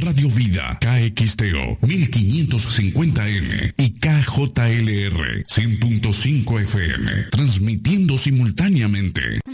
Radio Vida, KXTO 1550M y KJLR 100.5 FM, transmitiendo simultáneamente